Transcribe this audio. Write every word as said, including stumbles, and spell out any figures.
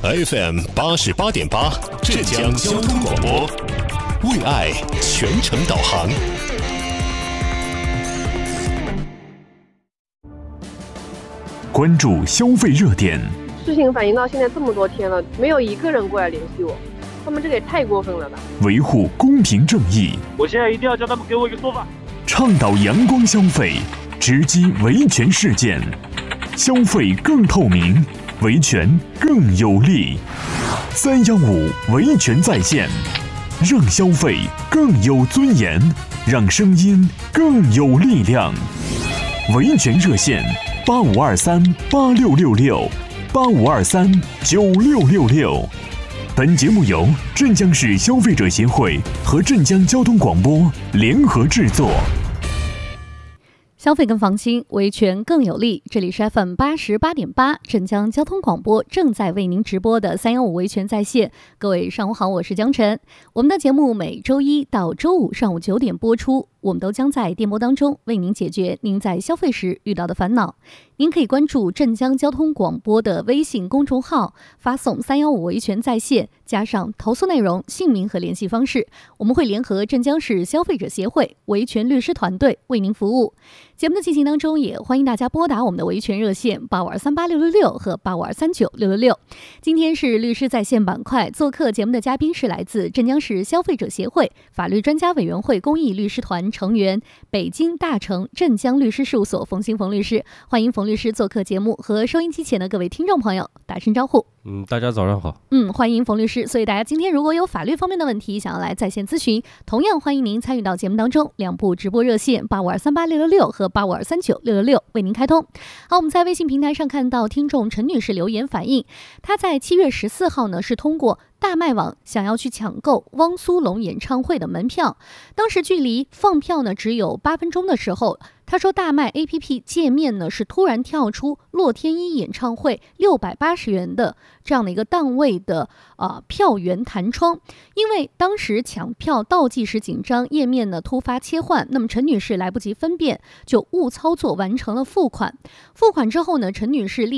F M 八十八点八，浙江交通广播，为爱全程导航。 关注消费热点。 事情反映到现在这么多天了，没有一个人过来联系我，他们这个也太过分了吧！ 维护公平正义， 我现在一定要叫他们给我一个说法。 倡导阳光消费，直击维权事件，消费更透明，维权更有力。三幺五维权在线，让消费更有尊严，让声音更有力量。维权热线八五二三八六六六。八五二三九六六六，本节目由镇江市消费者协会和镇江交通广播联合制作。 消费更放心，维权更有力。这里是 F M 八十八点八，镇江交通广播正在为您直播的三幺五维权在线。各位上午好，我是江晨。我们的节目每周一到周五上午九点播出，我们都将在电波当中为您解决您在消费时遇到的烦恼。您可以关注镇江交通广播的微信公众号，发送三幺五维权在线，加上投诉内容、姓名和联系方式，我们会联合镇江市消费者协会维权律师团队为您服务。节目的进行当中，也欢迎大家拨打我们的维权热线八五二三八六六六和八五二三九六六六。今天是律师在线板块，做客节目的嘉宾是来自镇江市消费者协会法律专家委员会公益律师团成员、北京大成镇江律师事务所冯新冯律师。欢迎冯律师做客节目，和收音机前的各位听众朋友打声招呼。 嗯，大家早上好。 嗯，欢迎冯律师。所以大家今天如果有法律方面的问题想要来在线咨询，同样欢迎您参与到节目当中，两部直播热线八五二三八六六六和八五二三九六六六为您开通。好，我们在微信平台上看到听众陈女士留言反映，她在七月十四号呢是通过大麦网想要去抢购汪苏泷演唱会的门票，当时距离放票呢只有八分钟的时候，他说大麦 A P P 界面呢是突然跳出洛天依演唱会六百八十元的这样的一个档位的呃票源弹窗，因为当时抢票倒计时紧张，页面呢突发切换，那么陈女士来不及分辨，就误操作完成了付款。付款之后呢，陈女士立